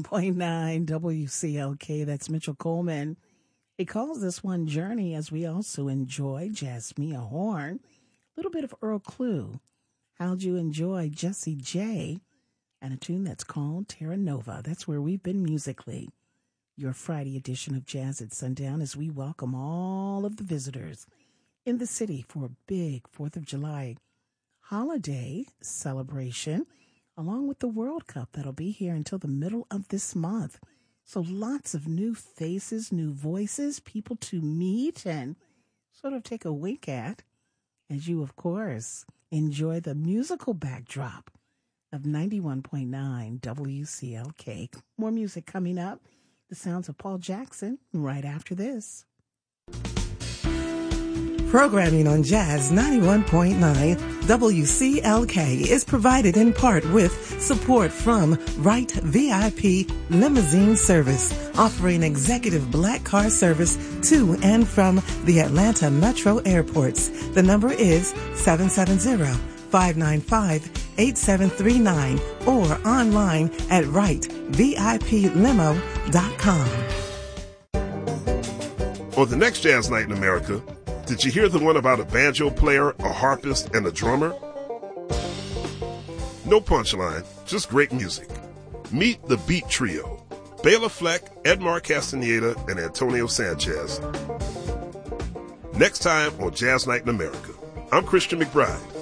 91.9 WCLK. That's Mitchell Coleman. He calls this one Journey, as we also enjoy Jasmine Horn. A little bit of Earl Clue. How'd you enjoy Jessie J? And a tune that's called Terra Nova. That's where we've been musically. Your Friday edition of Jazz at Sundown as we welcome all of the visitors in the city for a big 4th of July holiday celebration, along with the World Cup that'll be here until the middle of this month. So lots of new faces, new voices, people to meet and sort of take a wink at as you, of course, enjoy the musical backdrop of 91.9 WCLK. More music coming up. The sounds of Paul Jackson right after this. Programming on Jazz 91.9 WCLK is provided in part with support from Wright VIP Limousine Service, offering executive black car service to and from the Atlanta Metro airports. The number is 770-595-8739 or online at wrightviplimo.com. On the next Jazz Night in America, did you hear the one about a banjo player, a harpist, and a drummer? No punchline, just great music. Meet the Beat Trio, Bela Fleck, Edmar Castaneda, and Antonio Sanchez. Next time on Jazz Night in America, I'm Christian McBride.